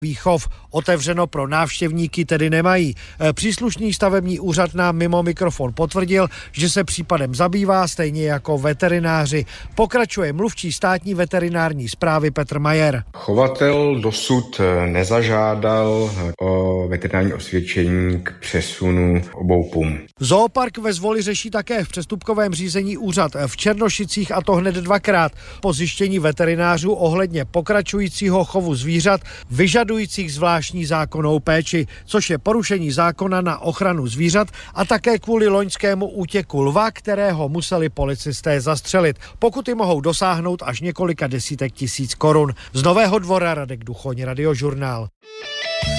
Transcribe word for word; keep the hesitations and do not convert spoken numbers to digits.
Výchov otevřeno pro návštěvníky tedy nemají. Příslušný stavební úřad nám mimo mikrofon potvrdil, že se případem zabývá stejně jako veterináři. Pokračuje mluvčí státní veterinární správy Petr Majer. Chovatel dosud nezažádal o veterinární osvědčení k přesunu obou pum. Zoopark ve Zvoli řeší také v přestupkovém řízení úřad v Černošicích, a to hned dvakrát. Po zjištění veterinářů ohledně pokračujícího chovu zvířat vyžadujících zvláštní zákonnou péči, což je porušení zákona na ochranu zvířat, a také kvůli loňskému útěku lva, kterého museli policisté zastřelit. Pokuty mohou dosáhnout až několika desítek tisíc korun. Z Nového Dvora Radek Duchoň, Radiožurnál.